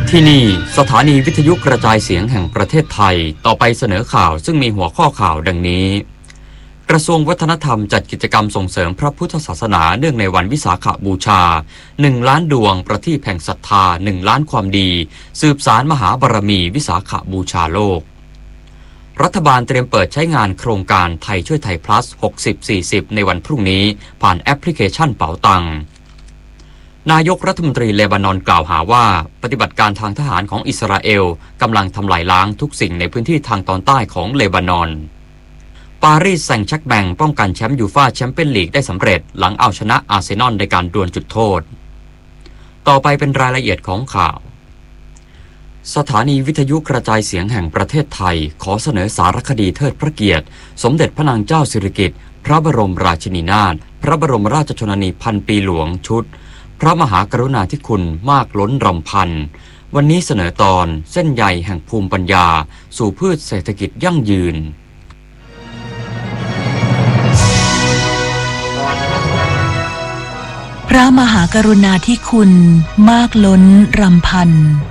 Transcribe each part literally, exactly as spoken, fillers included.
ที่นี่สถานีวิทยุกระจายเสียงแห่งประเทศไทยต่อไปเสนอข่าวซึ่งมีหัวข้อข่าวดังนี้กระทรวงวัฒนธรรมจัดกิจกรรมส่งเสริมพระพุทธศาสนาเนื่องในวันวิสาขบูชาหนึ่งล้านดวงประทีปแห่งศรัทธาหนึ่งล้านความดีสืบสารมหาบารมีวิสาขบูชาโลกรัฐบาลเตรียมเปิดใช้งานโครงการไทยช่วยไทย plus หกสิบ สี่สิบ ในวันพรุ่งนี้ผ่านแอปพลิเคชันเป๋าตังนายกรัฐมนตรีเลบานอนกล่าวหาว่าปฏิบัติการทางทหารของอิสราเอลกำลังทำลายล้างทุกสิ่งในพื้นที่ทางตอนใต้ของเลบานอนปารีสแซงต์แชร์กแบ่งป้องกันแชมป์ยูฟ่าแชมเปี้ยนลีกได้สำเร็จหลังเอาชนะอาร์เซนอลในการดวลจุดโทษต่อไปเป็นรายละเอียดของข่าวสถานีวิทยุกระจายเสียงแห่งประเทศไทยขอเสนอสารคดีเทิดพระเกียรติสมเด็จพระนางเจ้าสิริกิติ์พระบรมราชินีนาถพระบรมราชชนนีพันปีหลวงชุดพระมหากรุณาธิคุณมากล้นรำพันวันนี้เสนอตอนเส้นใยแห่งภูมิปัญญาสู่พืชเศรษฐกิจยั่งยืนพระมหากรุณาธิคุณมากล้นรำพัน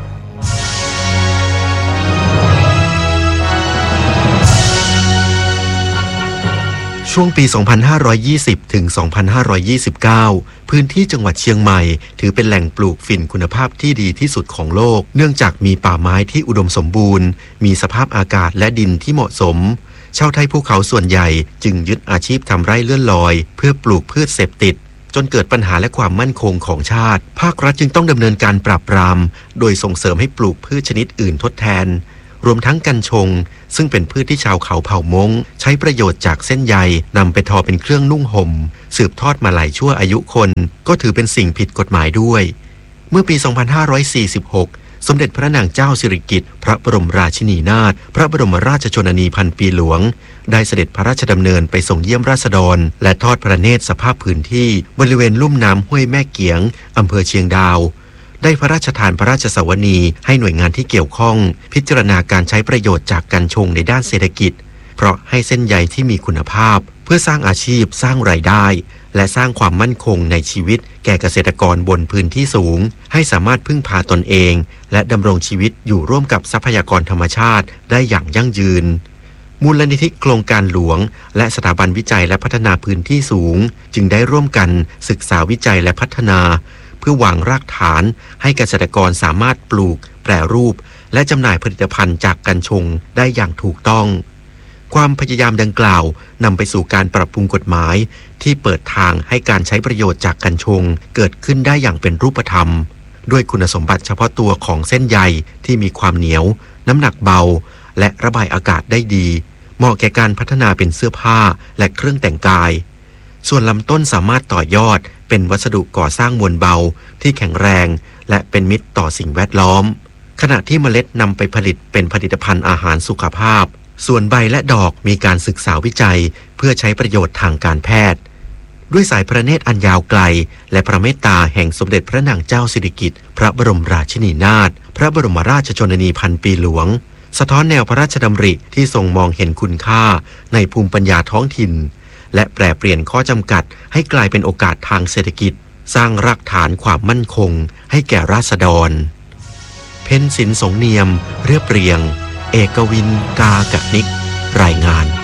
ช่วงปี สองพันห้าร้อยยี่สิบ ถึง สองพันห้าร้อยยี่สิบเก้า พื้นที่จังหวัดเชียงใหม่ถือเป็นแหล่งปลูกฝิ่นคุณภาพที่ดีที่สุดของโลกเนื่องจากมีป่าไม้ที่อุดมสมบูรณ์มีสภาพอากาศและดินที่เหมาะสมชาวไทยภูเขาส่วนใหญ่จึงยึดอาชีพทำไร่เลื่อนลอยเพื่อปลูกพืชเสพติดจนเกิดปัญหาและความมั่นคงของชาติภาครัฐจึงต้องดำเนินการปราบปรามโดยส่งเสริมให้ปลูกพืชชนิดอื่นทดแทนรวมทั้งกัญชงซึ่งเป็นพืชที่ชาวเขาเผ่ามงใช้ประโยชน์จากเส้นใยนำไปทอเป็นเครื่องนุ่งห่มสืบทอดมาหลายชั่วอายุคนก็ถือเป็นสิ่งผิดกฎหมายด้วยเมื่อปี สองพันห้าร้อยสี่สิบหก สมเด็จพระนางเจ้าสิริกิติ์พระบรมราชินีนาถพระบรมราชชนนีพันปีหลวงได้เสด็จพระราชดำเนินไปส่งเยี่ยมราษฎรและทอดพระเนตรสภาพพื้นที่บริเวณลุ่มน้ำห้วยแม่เกียงอำเภอเชียงดาวได้พระราชทานพระราชสวนีให้หน่วยงานที่เกี่ยวข้องพิจารณาการใช้ประโยชน์จากกัญชงในด้านเศรษฐกิจเพราะให้เส้นใยที่มีคุณภาพเพื่อสร้างอาชีพสร้างรายได้และสร้างความมั่นคงในชีวิตแก่เกษตรกรบนพื้นที่สูงให้สามารถพึ่งพาตนเองและดำรงชีวิตอยู่ร่วมกับทรัพยากรธรรมชาติได้อย่างยั่งยืนมูลนิธิโครงการหลวงและสถาบันวิจัยและพัฒนาพื้นที่สูงจึงได้ร่วมกันศึกษาวิจัยและพัฒนาเพื่อวางรากฐานให้เกษตรกรสามารถปลูกแปรรูปและจำหน่ายผลิตภัณฑ์จากกัญชงได้อย่างถูกต้องความพยายามดังกล่าวนำไปสู่การปรับปรุงกฎหมายที่เปิดทางให้การใช้ประโยชน์จากกัญชงเกิดขึ้นได้อย่างเป็นรูปธรรมด้วยคุณสมบัติเฉพาะตัวของเส้นใยที่มีความเหนียวน้ำหนักเบาและระบายอากาศได้ดีเหมาะแก่การพัฒนาเป็นเสื้อผ้าและเครื่องแต่งกายส่วนลำต้นสามารถต่อยอดเป็นวัสดุก่อสร้างมวลเบาที่แข็งแรงและเป็นมิตรต่อสิ่งแวดล้อมขณะที่เมล็ดนำไปผลิตเป็นผลิตภัณฑ์อาหารสุขภาพส่วนใบและดอกมีการศึกษาวิจัยเพื่อใช้ประโยชน์ทางการแพทย์ด้วยสายพระเนตรอันยาวไกลและพระเมตตาแห่งสมเด็จพระนางเจ้าสิริกิติ์พระบรมราชินีนาถพระบรมราชชนนีพันปีหลวงสะท้อนแนวพระราชดำริที่ทรงมองเห็นคุณค่าในภูมิปัญญาท้องถิ่นและแปรเปลี่ยนข้อจำกัดให้กลายเป็นโอกาสทางเศรษฐกิจสร้างรากฐานความมั่นคงให้แก่ราษฎรเพ็ญศิลป์สงเนียมเรียบเรียงเอกวินกากนิกรายงาน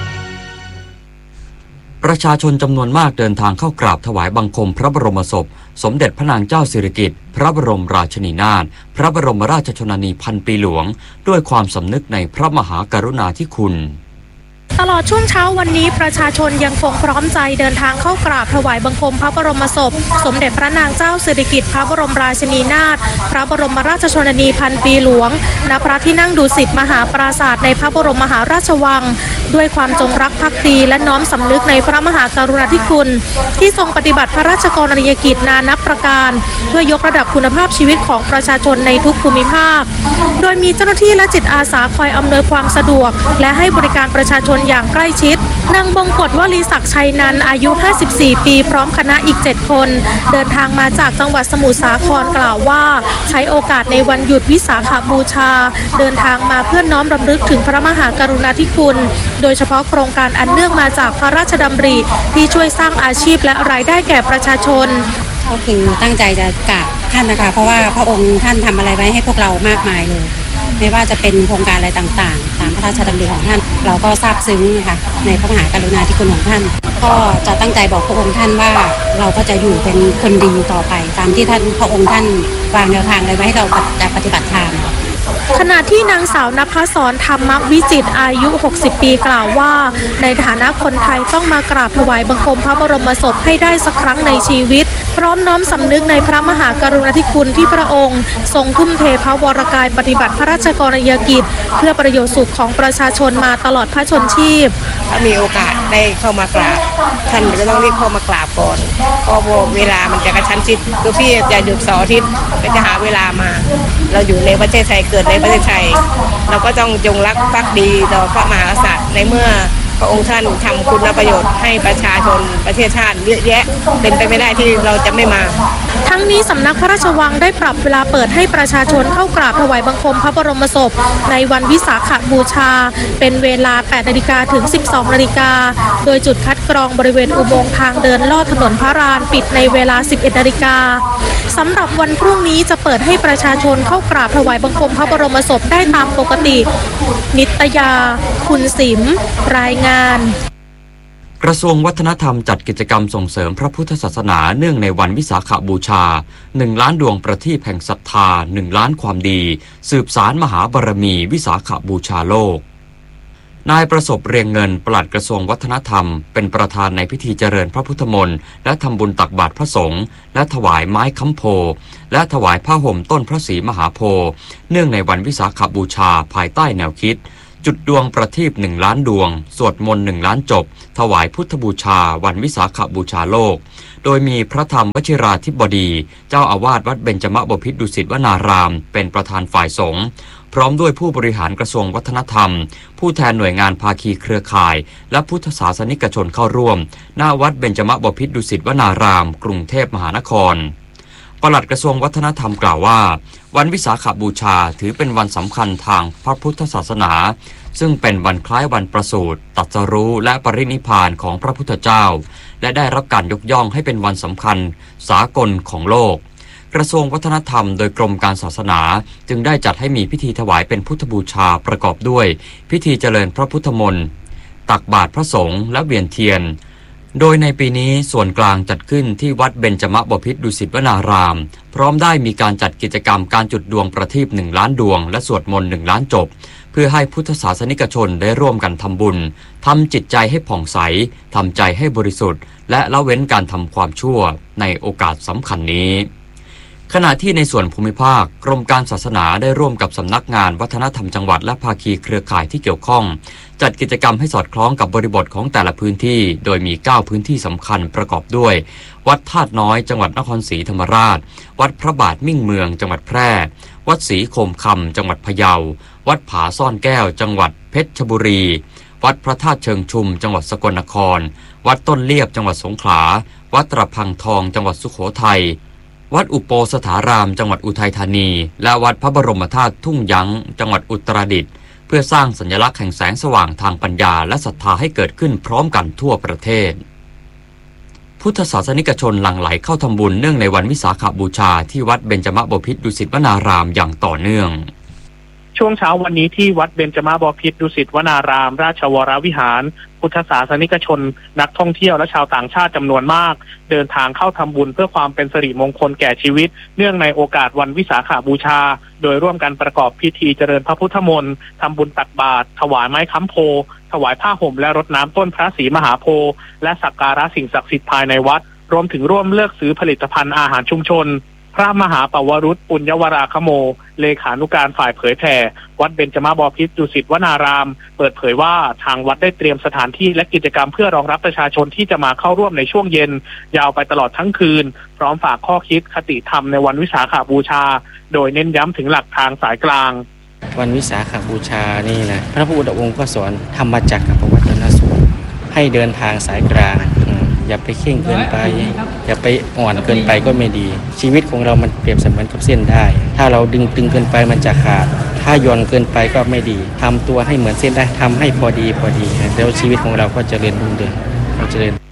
ประชาชนจำนวนมากเดินทางเข้ากราบถวายบังคมพระบรมศพสมเด็จพระนางเจ้าสิริกิติ์พระบรมราชินีนาถพระบรมราชชนนีพันปีหลวงด้วยความสำนึกในพระมหากรุณาธิคุณตลอดช่วงเช้าวันนี้ประชาชนยังคงพร้อมใจเดินทางเข้ากราบถวายบังคมพระบรมศพสมเด็จพระนางเจ้าสิริกิติ์พระบรมราชินีนาถพระบรมราชชนนีพันปีหลวงณพระที่นั่งดุสิตมหาปราสาทในพระบรมมหาราชวังด้วยความจงรักภักดีและน้อมสำนึกในพระมหากรุณาธิคุณที่ทรงปฏิบัติพระราชกรณียกิจนานับประการเพื่อยกระดับคุณภาพชีวิตของประชาชนในทุกภูมิภาคโดยมีเจ้าหน้าที่และจิตอาสาคอยอำนวยความสะดวกและให้บริการประชาชนอย่างใกล้ชิดนางบงกฎวลีศักดิ์ชัยนันท์อายุห้าสิบสี่ปีพร้อมคณะอีกเจ็ดคนเดินทางมาจากจังหวัดสมุทรสาครกล่าวว่าใช้โอกาสในวันหยุดวิสาขบูชาเดินทางมาเพื่อน้อมรำลึกถึงพระมหากรุณาธิคุณโดยเฉพาะโครงการอันเนื่องมาจากพระราชดำริที่ช่วยสร้างอาชีพและรายได้แก่ประชาชนก็คือตั้งใจจะกราบท่านนะคะเพราะว่าพระองค์ท่านทำอะไรไว้ให้พวกเรามากมายเลยไม่ว่าจะเป็นโครงการอะไรต่างๆตามพระราชดำริของท่านเราก็ซาบซึ้งนะคะในพระมหากรุณาธิคุณของท่านก็จะตั้งใจบอกพระองค์ท่านว่าเราก็จะอยู่เป็นคนดีต่อไปตามที่ท่านพระองค์ท่านวางแนวทางอะไรไว้ให้เราจะปฏิบัติตามขณะที่นางสาวนภศรธรรมวิจิตรอายุหกสิบปีกล่าวว่าในฐานะคนไทยต้องมากราบถวายบังคมพระบรมศพให้ได้สักครั้งในชีวิตพร้อมน้อมสำนึกในพระมหากรุณาธิคุณที่พระองค์ทรงทุ่มเทพระวรกายปฏิบัติพระราชกรณียกิจเพื่อประโยชน์สุขของประชาชนมาตลอดพระชนชีพถ้ามีโอกาสได้เข้ามากราบท่านก็ต้องรีบเข้ามากราบก่อนเพราะเวลามันจะกระชั้นชิดคือพี่จะหยุดเสาร์อาทิตย์ก็จะหาเวลามาเราอยู่ในประเทศไทยเกิดในประเทศไทยเราก็ต้องจงรักภักดีต่อพระมหากษัตริย์ในเมื่อพระองค์ท่านทำคุณประโยชน์ให้ประชาชนประเทศชาติเยอะแยะเป็นไปไม่ได้ที่เราจะไม่มาทั้งนี้สำนักพระราชวังได้ปรับเวลาเปิดให้ประชาชนเข้ากราบถวายบังคมพระบรมศพในวันวิสาขบูชาเป็นเวลา แปดนาฬิกา ถึง สิบสองนาฬิกาโดยจุดคัดกรองบริเวณอุโมงค์ทางเดินลอดถนนพระรานปิดในเวลา สิบเอ็ดนาฬิกาสำหรับวันพรุ่งนี้จะเปิดให้ประชาชนเข้ากราบถวายบังคมพระบรมศพได้ตามปกตินิตยาคุณสิมรายงานกระทรวงวัฒนธรรมจัดกิจกรรมส่งเสริมพระพุทธศาสนาเนื่องในวันวิสาขบูชาหนึ่งล้านดวงประทีปแห่งศรัทธาหนึ่งล้านความดีสืบสารมหาบารมีวิสาขบูชาโลกนายประสบเรียงเงินปลัดกระทรวงวัฒนธรรมเป็นประธานในพิธีเจริญพระพุทธมนต์และทำบุญตักบาตรพระสงฆ์และถวายไม้ค้ำโพและถวายผ้าห่มต้นพระศรีมหาโพธิ์เนื่องในวันวิสาขบูชาภายใต้แนวคิดจุดดวงประทีปหนึ่งล้านดวงสวดมนต์หนึ่งล้านจบถวายพุทธบูชาวันวิสาขบูชาโลกโดยมีพระธรรมวชิราธิบดีเจ้าอาวาสวัดเบญจมบพิตรดุสิตวนารามเป็นประธานฝ่ายสงฆ์พร้อมด้วยผู้บริหารกระทรวงวัฒนธรรมผู้แทนหน่วยงานภาคีเครือข่ายและพุทธศาสนิกชนเข้าร่วมหน้าวัดเบญจมบพิตรดุสิตวนารามกรุงเทพมหานครปลัดกระทรวงวัฒนธรรมกล่าวว่าวันวิสาขบูชาถือเป็นวันสำคัญทางพระพุทธศาสนาซึ่งเป็นวันคล้ายวันประสูติตรัสรู้และปรินิพพานของพระพุทธเจ้าและได้รับการยกย่องให้เป็นวันสำคัญสากลของโลกกระทรวงวัฒนธรรมโดยกรมการศาสนาจึงได้จัดให้มีพิธีถวายเป็นพุทธบูชาประกอบด้วยพิธีเจริญพระพุทธมนต์ตักบาตรพระสงฆ์และเวียนเทียนโดยในปีนี้ส่วนกลางจัดขึ้นที่วัดเบญจมบพิตรดุสิตวนารามพร้อมได้มีการจัดกิจกรรมการจุดดวงประทีปหนึ่งล้านดวงและสวดมนต์หนึ่งล้านจบเพื่อให้พุทธศาสนิกชนได้ร่วมกันทำบุญทำจิตใจให้ผ่องใสทำใจให้บริสุทธิ์และละเว้นการทำความชั่วในโอกาสสำคัญนี้ขณะที่ในส่วนภูมิภาคกรมการศาสนาได้ร่วมกับสำนักงานวัฒนธรรมจังหวัดและภาคีเครือข่ายที่เกี่ยวข้องจัดกิจกรรมให้สอดคล้องกับบริบทของแต่ละพื้นที่โดยมีเก้าพื้นที่สำคัญประกอบด้วยวัดธาตุน้อยจังหวัดนครศรีธรรมราชวัดพระบาทมิ่งเมืองจังหวัดแพร่วัดศรีโคมคำจังหวัดพะเยาวัดผาซ่อนแก้วจังหวัดเพชรบุรีวัดพระธาตุเชิงชุมจังหวัดสกลนครวัดต้นเลียบจังหวัดสงขลาวัดตระพังทองจังหวัดสุโขทัยวัดอุโปสถารามจังหวัดอุทัยธานีและวัดพระบรมธาตุทุ่งยั้งจังหวัดอุตรดิตถ์เพื่อสร้างสัญลักษณ์แห่งแสงสว่างทางปัญญาและศรัทธาให้เกิดขึ้นพร้อมกันทั่วประเทศพุทธศาสนิกชนหลั่งไหลเข้าทำบุญเนื่องในวันวิสาขบูชาที่วัดเบญจมบพิตรดุสิตวนารามอย่างต่อเนื่องช่วงเช้าวันนี้ที่วัดเบญจมบพิตรดุสิตวนารามราชวรวิหารพุทธศาสนิกชนนักท่องเที่ยวและชาวต่างชาติจำนวนมากเดินทางเข้าทำบุญเพื่อความเป็นสิริมงคลแก่ชีวิตเนื่องในโอกาสวันวิสาขบูชาโดยร่วมกันประกอบพิธีเจริญพระพุทธมนต์ทำบุญตักบาตรถวายไม้ค้ำโพถวายผ้าห่มและรดน้ำต้นพระศรีมหาโพธิ์และสักการะสิ่งศักดิ์สิทธิ์ภายในวัดรวมถึงร่วมเลือกซื้อผลิตภัณฑ์อาหารชุมชนพระมหาปวรุษปุญยวราคโมเลขานุการฝ่ายเผยแผ่วัดเบญจมบพิตรดุสิตวนารามเปิดเผยว่าทางวัดได้เตรียมสถานที่และกิจกรรมเพื่อรองรับประชาชนที่จะมาเข้าร่วมในช่วงเย็นยาวไปตลอดทั้งคืนพร้อมฝากข้อคิดคติธรรมในวันวิสาขบูชาโดยเน้นย้ำถึงหลักทางสายกลางวันวิสาขบูชานี่นะพระพุทธองค์ก็สอนธรรมจักรกับปวัตนสูตรให้เดินทางสายกลางอย่าไปเข่งเกินไปอย่าไปอ่อนเกินไปก็ไม่ดีชีวิตของเรามันเปรียบเสมือนกับเส้นได้ถ้าเราดึงตึงเกินไปมันจะขาดถ้าหย่อนเกินไปก็ไม่ดีทำตัวให้เหมือนเส้นได้ทำให้พอดีพอดีแล้วชีวิตของเราก็เจริญรุ่งเรืองเจริญ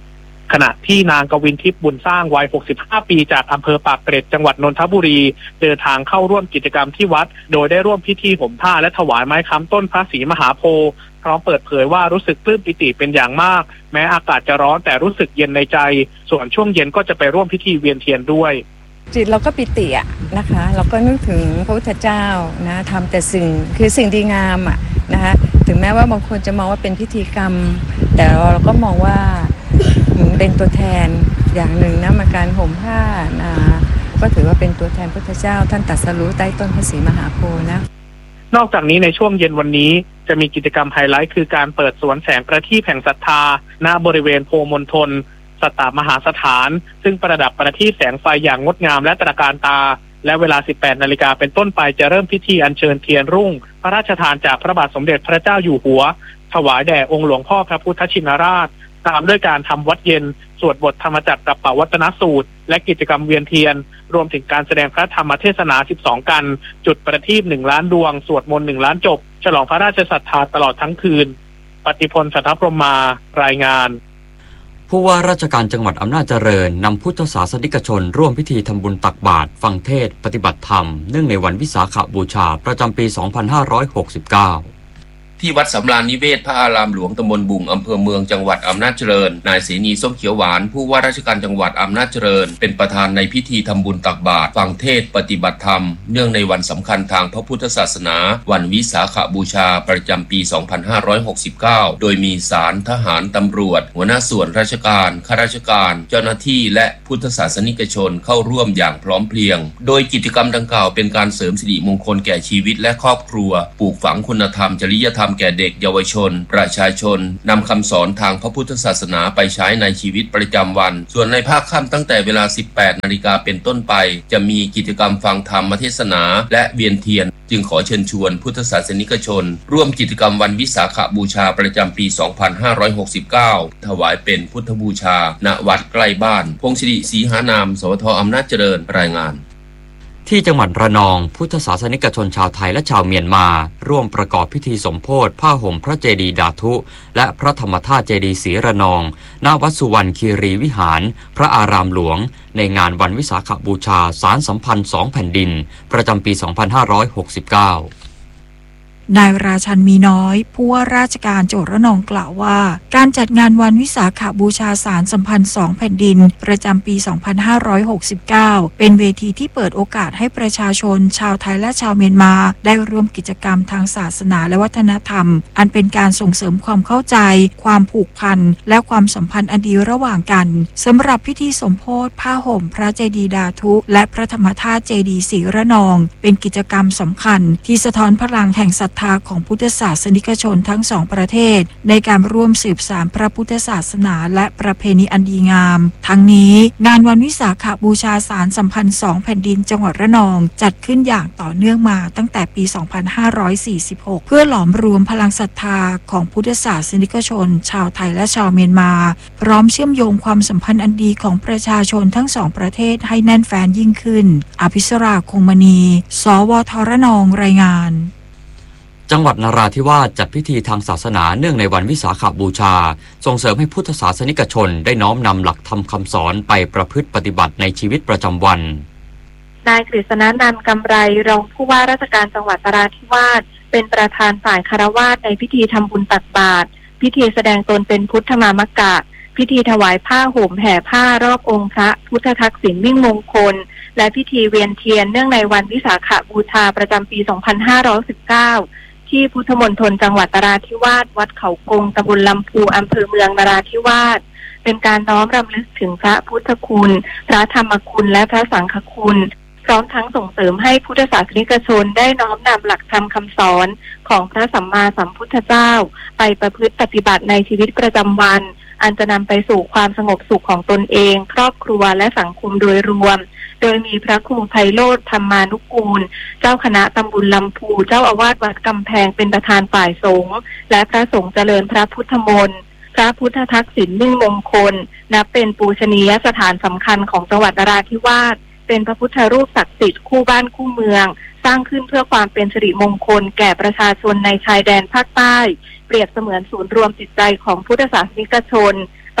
ขณะที่นางกวินทิพย์บุญสร้างวัยหกสิบห้าปีจากอำเภอปากเกร็ดจังหวัดนนทบุรีเดินทางเข้าร่วมกิจกรรมที่วัดโดยได้ร่วมพิธีห่มผ้าและถวายไม้ค้ำต้นพระศรีมหาโพธิ์พร้อมเปิดเผยว่ารู้สึกปลื้มปิติเป็นอย่างมากแม้อากาศจะร้อนแต่รู้สึกเย็นในใจส่วนช่วงเย็นก็จะไปร่วมพิธีเวียนเทียนด้วยจิตเราก็ปิติอะนะคะเราก็นึกถึงพระพุทธเจ้านะทำแต่สิ่งคือสิ่งดีงามอะนะคะถึงแม้ว่าบางคนจะมองว่าเป็นพิธีกรรมแต่เราก็มองว่าเป็นตัวแทนอย่างหนึ่งนะมาการห่มผ้านะก็ถือว่าเป็นตัวแทนพระพุทธเจ้าท่านตรัสรู้ใต้ต้นพระศรีมหาโพธิ์นะนอกจากนี้ในช่วงเย็นวันนี้จะมีกิจกรรมไฮไลท์คือการเปิดสวนแสงประทีปแห่งศรัทธาณบริเวณโพมณฑลสัตตมหาสถานซึ่งประดับประทีปแสงไฟอย่างงดงามและตระการตาและเวลา สิบแปดนาฬิกาเป็นต้นไปจะเริ่มพิธีอัญเชิญเทียนรุ่งพระราชทานจากพระบาทสมเด็จพระเจ้าอยู่หัวถวายแด่องค์หลวงพ่อพระพุทธชินราชตามด้วยการทำวัดเย็นสวดบทธรรมจักรกับปวัตนสูตรและกิจกรรมเวียนเทียนรวมถึงการแสดงพระธรรมเทศนาสิบสองกันจุดประทีปหนึ่งล้านดวงสวดมนต์หนึ่งล้านจบฉลองพระราชศรัทธาตลอดทั้งคืนปฏิพล สัทธพรหมารายงานผู้ว่าราชการจังหวัดอำนาจเจริญนำพุทธศาสนิกชนร่วมพิธีทำบุญตักบาตรฟังเทศน์ปฏิบัติธรรมเนื่องในวันวิสาขบูชาประจำปี สองพันห้าร้อยหกสิบเก้าที่วัดสำราญนิเวศพระอารามหลวงตำบลบุงอำเภอเมืองจังหวัดอำนาจเจริญนายเสนีส้มเขียวหวานผู้ว่าราชการจังหวัดอำนาจเจริญเป็นประธานในพิธีทำบุญตักบาตรฟังเทศน์ปฏิบัติธรรมเนื่องในวันสำคัญทางพระพุทธศาสนาวันวิสาขบูชาประจำปี สองพันห้าร้อยหกสิบเก้า โดยมีศาลทหารตำรวจหัวหน้าส่วนราชการข้าราชการเจ้าหน้าที่และพุทธศาสนิกชนเข้าร่วมอย่างพร้อมเพรียงโดยกิจกรรมดังกล่าวเป็นการเสริมสิริมงคลแก่ชีวิตและครอบครัวปลูกฝังคุณธรรมจริยธรรมแก่เด็กเยาวชนประชาชนนำคำสอนทางพระพุทธศาสนาไปใช้ในชีวิตประจำวันส่วนในภาคค่ำตั้งแต่เวลา สิบแปดนาฬิกาเป็นต้นไปจะมีกิจกรรมฟังธรรมเทศนาและเวียนเทียนจึงขอเชิญชวนพุทธศาสนิกชนร่วมกิจกรรมวันวิสาขบูชาประจำปี สองพันห้าร้อยหกสิบเก้า ถวายเป็นพุทธบูชาณวัดใกล้บ้านพงศิริศรีหานามสวทอำนาจเจริญรายงานที่จังหวัดระนองพุทธศาสนิกชนชาวไทยและชาวเมียนมาร่วมประกอบพิธีสมโภชผ้าห่มพระเจดีย์ดาทุและพระธรรมธาตุเจดีย์ศรีระนองณวัดสุวรรณคีรีวิหารพระอารามหลวงในงานวันวิสาขบูชาสารสัมพันธ์สองแผ่นดินประจำปี สองพันห้าร้อยหกสิบเก้านายราชันมีน้อยผู้ว่าราชการจังหวัดระนองกล่าวว่าการจัดงานวันวิสาขบูชาสารสัมพันธ์สองแผ่นดินประจำปี สองพันห้าร้อยหกสิบเก้า เป็นเวทีที่เปิดโอกาสให้ประชาชนชาวไทยและชาวเมียนมาได้ร่วมกิจกรรมทางศาสนาและวัฒนธรรมอันเป็นการส่งเสริมความเข้าใจความผูกพันและความสัมพันธ์อันดีระหว่างกันสำหรับพิธีสมโภชผ้าห่มพระเจดีย์ดาทุและพระธรรมธาตุเจดีย์ศรีระนองเป็นกิจกรรมสำคัญที่สะท้อนพลังแห่งศรัทธาของพุทธศาสนิกชนทั้งสองประเทศในการร่วมสืบสานพระพุทธศาสนาและประเพณีอันดีงามทั้งนี้งานวันวิสาขบูชาสารสัมพันธ์สองแผ่นดินจังหวัดระนองจัดขึ้นอย่างต่อเนื่องมาตั้งแต่ปี สองพันห้าร้อยสี่สิบหก เพื่อหลอมรวมพลังศรัทธาของพุทธศาสนิกชนชาวไทยและชาวเมียนมาพร้อมเชื่อมโยงความสัมพันธ์อันดีของประชาชนทั้งสองประเทศให้แน่นแฟ้นยิ่งขึ้นอภิสราคงมณีสวทระนองรายงานจังหวัดนราธิวาสจัดพิธีทางศาสนาเนื่องในวันวิสาขบูชาส่งเสริมให้พุทธศาสนิกชนได้น้อมนำหลักธรรมคำสอนไปประพฤติปฏิบัติในชีวิตประจำวันนายกฤษณนันท์กำไรรองผู้ว่าราชการจังหวัดนราธิวาสเป็นประธานฝ่ายคฤหัสถ์ในพิธีทำบุญตักบาตรพิธีแสดงตนเป็นพุทธมามกะพิธีถวายผ้าห่มแห่ผ้ารอบองค์พระพุทธทักษิณมิ่งมงคลและพิธีเวียนเทียนเนื่องในวันวิสาขบูชาประจำปี สองพันห้าร้อยสิบเก้าที่พุทธมณฑลจังหวัดนราธิวาสวัดเขากงตำบลลำพูอำเภอเมืองนราธิวาสเป็นการน้อมรำลึกถึงพระพุทธคุณพระธรรมคุณและพระสังฆคุณพร้อมทั้งส่งเสริมให้พุทธศาสนิกชนได้น้อมนำหลักธรรมคำสอนของพระสัมมาสัมพุทธเจ้าไปประพฤติปฏิบัติในชีวิตประจำวันอันจะนำไปสู่ความสงบสุขของตนเองครอบครัวและสังคมโดยรวมโดยมีพระครูไพโรจน์ธรรมานุกูลเจ้าคณะตำบลลำพูเจ้าอาวาสวัดกำแพงเป็นประธานฝ่ายสงฆ์และพระสงฆ์เจริญพระพุทธมนต์พระพุทธทักษิณมิ่งมงคลนับเป็นปูชนียสถานสำคัญของจังหวัดนราธิวาสเป็นพระพุทธรูปศักดิ์สิทธิ์คู่บ้านคู่เมืองสร้างขึ้นเพื่อความเป็นสิริมงคลแก่ประชาชนในชายแดนภาคใต้เปรียบเสมือนศูนย์รวมจิตใจของพุทธศาสนิกชนต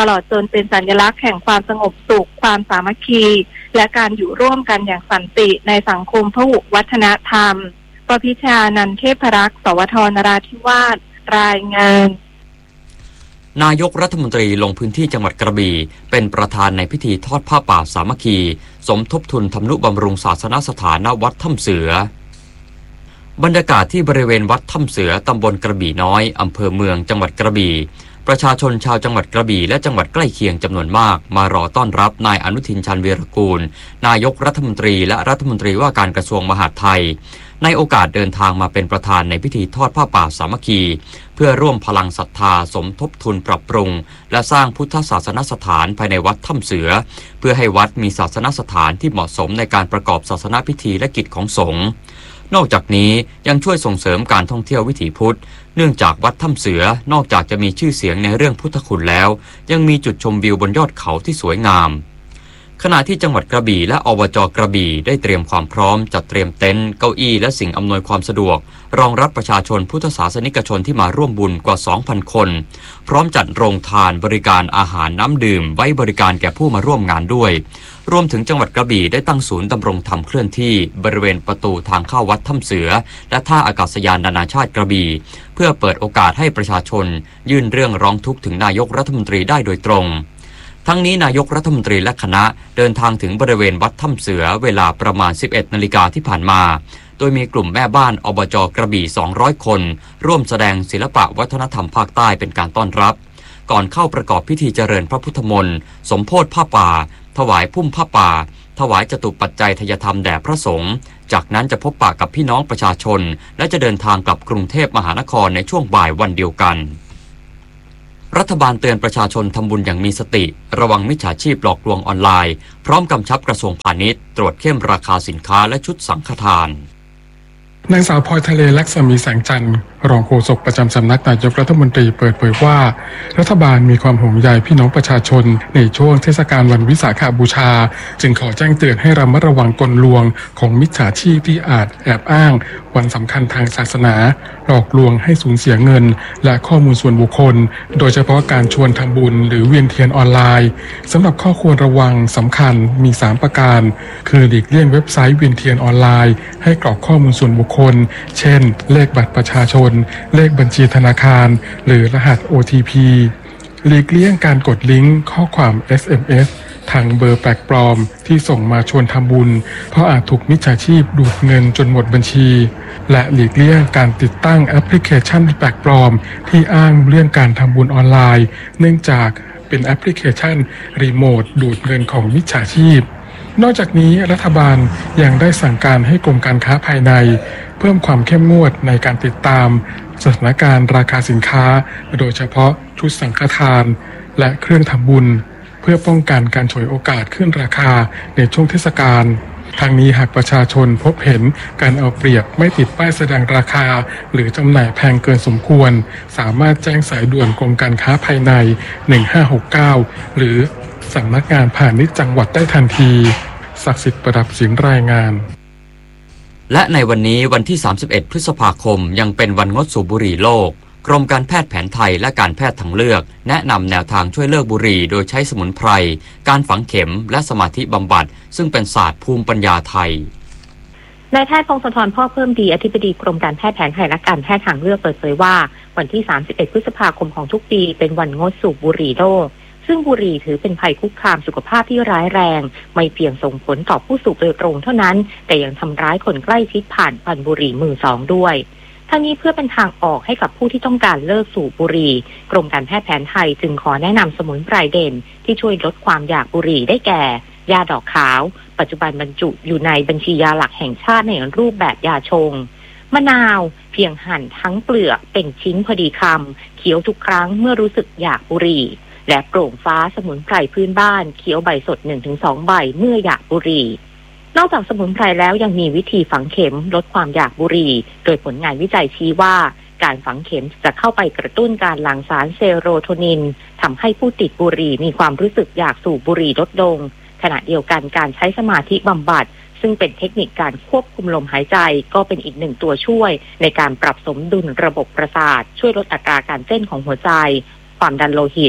ลอดจนเป็นสัญลักษณ์แห่งความสงบสุขความสามัคคีและการอยู่ร่วมกันอย่างสันติในสังคมพหุวัฒนธรรมประพิชานันเทพรักษ์สวทนราธิวาสรายงานนายกรัฐมนตรีลงพื้นที่จังหวัดกระบี่เป็นประธานในพิธีทอดผ้าป่าสามัคคีสมทบทุนทำนุบำรุงศาสนสถานณวัดถ้ำเสือบรรยากาศที่บริเวณวัดถ้ำเสือตำบลกระบี่น้อยอำเภอเมืองจังหวัดกระบี่ประชาชนชาวจังหวัดกระบี่และจังหวัดใกล้เคียงจำนวนมากมารอต้อนรับนายอนุทินชาญวีรกูลนายกรัฐมนตรีและรัฐมนตรีว่าการกระทรวงมหาดไทยในโอกาสเดินทางมาเป็นประธานในพิธีทอดผ้าป่าสามัคคีเพื่อร่วมพลังศรัทธาสมทบทุนปรับปรุงและสร้างพุทธศาสนสถานภายในวัดถ้ำเสือเพื่อให้วัดมีศาสนสถานที่เหมาะสมในการประกอบศาสนพิธีและกิจของสงฆ์นอกจากนี้ยังช่วยส่งเสริมการท่องเที่ยววิถีพุทธเนื่องจากวัดถ้ำเสือนอกจากจะมีชื่อเสียงในเรื่องพุทธคุณแล้วยังมีจุดชมวิวบนยอดเขาที่สวยงามขณะที่จังหวัดกระบี่และอบจ.กระบี่ได้เตรียมความพร้อมจัดเตรียมเต็นท์เก้าอี้และสิ่งอำนวยความสะดวกรองรับประชาชนพุทธศาสนิกชนที่มาร่วมบุญกว่า สองพัน คนพร้อมจัดโรงทานบริการอาหารน้ำดื่มไว้บริการแก่ผู้มาร่วมงานด้วยรวมถึงจังหวัดกระบี่ได้ตั้งศูนย์ดำรงธรรมเคลื่อนที่บริเวณประตูทางเข้าวัดถ้ำเสือและท่าอากาศยานนานาชาติกระบี่เพื่อเปิดโอกาสให้ประชาชนยื่นเรื่องร้องทุกข์ถึงนายกรัฐมนตรีได้โดยตรงทั้งนี้นายกรัฐมนตรีและคณะเดินทางถึงบริเวณวัดถ้ำเสือเวลาประมาณ สิบเอ็ดนาฬิกาที่ผ่านมาโดยมีกลุ่มแม่บ้านอบจ.กระบี่ สองร้อย คนร่วมแสดงศิลปะวัฒนธรรมภาคใต้เป็นการต้อนรับก่อนเข้าประกอบพิธีเจริญพระพุทธมนต์สมโภชผ้าป่าถวายพุ่มผ้าป่าถวายจตุปัจจัยทายธรรมแด่พระสงฆ์จากนั้นจะพบปะกับพี่น้องประชาชนและจะเดินทางกลับกรุงเทพมหานครในช่วงบ่ายวันเดียวกันรัฐบาลเตือนประชาชนทำบุญอย่างมีสติระวังมิจฉาชีพหลอกลวงออนไลน์พร้อมกำชับกระทรวงพาณิชย์ตรวจเข้มราคาสินค้าและชุดสังฆทานนางสาวพลอยทะเลลักษมีแสงจันทร์รองโฆษกประจำสำนักนายกรัฐมนตรีเปิดเผยว่ารัฐบาลมีความห่วงใยพี่น้องประชาชนในช่วงเทศกาลวันวิสาขบูชาจึงขอแจ้งเตือนให้ระมัดระวังกลลวงของมิจฉาชีพที่อาจแอบอ้างวันสำคัญทางศาสนาหลอกลวงให้สูญเสียเงินและข้อมูลส่วนบุคคลโดยเฉพาะการชวนทำบุญหรือเวียนเทียนออนไลน์สำหรับข้อควรระวังสำคัญมีสามประการคือหลีกเลี่ยงเว็บไซต์เวียนเทียนออนไลน์ให้กรอกข้อมูลส่วนบุคคลเช่นเลขบัตรประชาชนเลขบัญชีธนาคารหรือรหัส โอ ที พี หลีกเลี่ยงการกดลิงก์ข้อความ เอส เอ็ม เอส ทางเบอร์แปลกปลอมที่ส่งมาชวนทำบุญเพราะอาจถูกมิจฉาชีพดูดเงินจนหมดบัญชีและหลีกเลี่ยงการติดตั้งแอปพลิเคชันแปลกปลอมที่อ้างเรื่องการทำบุญออนไลน์เนื่องจากเป็นแอปพลิเคชันรีโมทดูดเงินของมิจฉาชีพนอกจากนี้รัฐบาลยังได้สั่งการให้กรมการค้าภายในเพิ่มความเข้มงวดในการติดตามสถานการณ์ราคาสินค้าโดยเฉพาะชุดสังฆทานและเครื่องทำบุญเพื่อป้องกันการฉวยโอกาสขึ้นราคาในช่วงเทศกาลทางนี้หากประชาชนพบเห็นการเอาเปรียบไม่ติดป้ายแสดงราคาหรือจำหน่ายแพงเกินสมควรสามารถแจ้งสายด่วนกรมการค้าภายในหนึ่งห้าหกเก้าหรือสำนักงานพาณิชย์จังหวัดได้ทันทีศักดิ์สิทธิ์ประดับสินรายงานและในวันนี้วันที่สามสิบเอ็ดพฤษภาคมยังเป็นวันงดสูบบุหรี่โลกกรมการแพทย์แผนไทยและการแพทย์ทางเลือกแนะนำแนวทางช่วยเลิกบุหรี่โดยใช้สมุนไพรการฝังเข็มและสมาธิบำบัดซึ่งเป็นศาสตร์ภูมิปัญญาไทยนายแพทย์พงศธรพ่อเพิ่มดีอธิบดีกรมการแพทย์แผนไทยและการแพทย์ทางเลือกเปิดเผยว่าวันที่สามสิบเอ็ดพฤษภาคมของทุกปีเป็นวันงดสูบบุหรี่โลกซึ่งบุหรี่ถือเป็นภัยคุกคามสุขภาพที่ร้ายแรงไม่เพียงส่งผลต่อผู้สูบโดยตรงเท่านั้นแต่ยังทำร้ายคนใกล้ชิดผ่านควันบุหรี่มือสองด้วยทั้งนี้เพื่อเป็นทางออกให้กับผู้ที่ต้องการเลิกสูบบุหรี่กรมการแพทย์แผนไทยจึงขอแนะนำสมุนไพรเด่นที่ช่วยลดความอยากบุหรี่ได้แก่ยาดอกขาวปัจจุบันบรรจุอยู่ในบัญชียาหลักแห่งชาติในรูปแบบยาชงมะนาวเพียงหั่นทั้งเปลือกเป็นชิ้นพอดีคำเคี้ยวทุกครั้งเมื่อรู้สึกอยากบุหรี่และโปร่งฟ้าสมุนไพรพื้นบ้านเคี้ยวใบสด หนึ่งถึงสอง ใบเมื่ออยากบุหรี่นอกจากสมุนไพรแล้วยังมีวิธีฝังเข็มลดความอยากบุหรี่โดยผลงานวิจัยชี้ว่าการฝังเข็มจะเข้าไปกระตุ้นการหลั่งสารเซโรโทนินทำให้ผู้ติดบุหรี่มีความรู้สึกอยากสูบบุหรี่ลดลงขณะเดียวกันการใช้สมาธิบำบัดซึ่งเป็นเทคนิคการควบคุมลมหายใจก็เป็นอีกหนึ่งตัวช่วยในการปรับสมดุลระบบประสาทช่วยลดอัตราการเต้นของหัวใจความดันโลหิต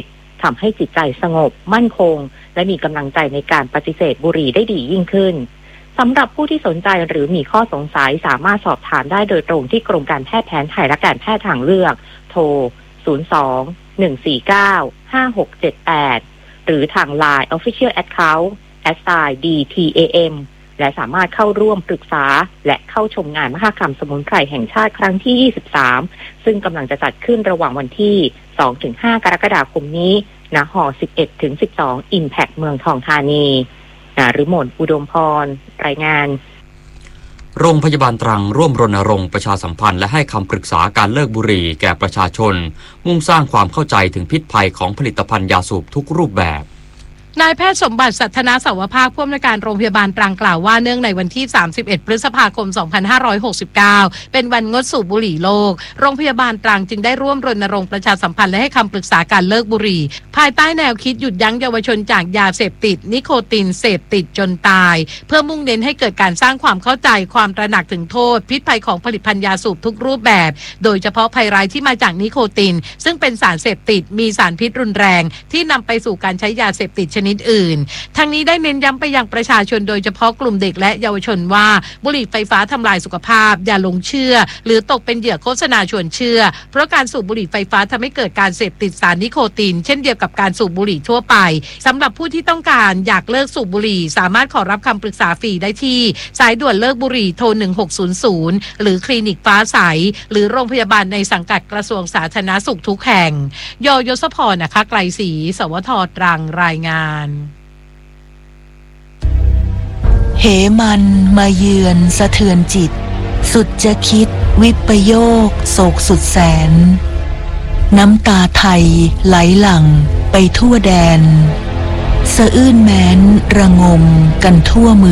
ทำให้จิตใจสงบมั่นคงและมีกำลังใจในการปฏิเสธบุหรี่ได้ดียิ่งขึ้นสำหรับผู้ที่สนใจหรือมีข้อสงสัยสามารถสอบถามได้โดยตรงที่กรมการแพทย์แผนไทยและการแพทย์ทางเลือกโทรศูนย์ สอง หนึ่ง สี่ เก้า ห้า หก เจ็ด แปดหรือทาง ไลน์ Official Account แอท ไซน์ ดี ที เอ เอ็ม และสามารถเข้าร่วมปรึกษาและเข้าชมงานมหกรรมสมุนไพรแห่งชาติครั้งที่ยี่สิบสามซึ่งกำลังจะจัดขึ้นระหว่างวันที่ สองถึงห้า กรกฎาคมนี้ณ หอ สิบเอ็ดถึงสิบสอง Impact เมืองทองธานีนฤมล อุดมพรรายงานโรงพยาบาลตรังร่วมรณรงค์ประชาสัมพันธ์และให้คำปรึกษาการเลิกบุหรี่แก่ประชาชนมุ่งสร้างความเข้าใจถึงพิษภัยของผลิตภัณฑ์ยาสูบทุกรูปแบบนายแพทย์สมบัติสัทนาสาวภาคผู้อำนวยการโรงพยาบาลตรังกล่าวว่าเนื่องในวันที่สามสิบเอ็ดพฤษภาคมสองพันห้าร้อยหกสิบเก้าเป็นวันงดสูบบุหรี่โลกโรงพยาบาลตรังจึงได้ร่วมรณรงค์ประชาสัมพันธ์และให้คำปรึกษาการเลิกบุหรี่ภายใต้แนวคิดหยุดยั้งเยาวชนจากยาเสพติดนิโคตินเสพติดจนตายเพื่อมุ่งเน้นให้เกิดการสร้างความเข้าใจความตระหนักถึงโทษพิษภัยของผลิตภัณฑ์ยาสูบทุกรูปแบบโดยเฉพาะภัยร้ายที่มาจากนิโคตินซึ่งเป็นสารเสพติดมีสารพิษรุนแรงที่นำไปสู่การใช้ยาเสพติดชนิดอื่นทั้งนี้ได้เน้นย้ำไปยังประชาชนโดยเฉพาะกลุ่มเด็กและเยาวชนว่าบุหรี่ไฟฟ้าทำลายสุขภาพอย่าหลงเชื่อหรือตกเป็นเหยื่อโฆษณาชวนเชื่อเพราะการสูบบุหรี่ไฟฟ้าทำให้เกิดการเสพติดสารนิโคตินเช่นเดียวกับการสูบบุหรี่ทั่วไปสำหรับผู้ที่ต้องการอยากเลิกสูบบุหรี่สามารถขอรับคำปรึกษาฟรีได้ที่สายด่วนเลิกบุหรี่โทรหนึ่งหกศูนย์ศูนย์หรือคลินิกฟ้าใสหรือโรงพยาบาลในสังกัดกระทรวงสาธารณสุขทุกแห่งยยศพรนะคะไกลศรีสวทตรังรายงานเหมันมาเยือนสะเทือนจิตสุดจะคิดวิปโยคโศกสุดแสนน้ำตาไทยไหลหลั่งไปทั่วแดนสะอื้นแม้นระงมกันทั่วเมือง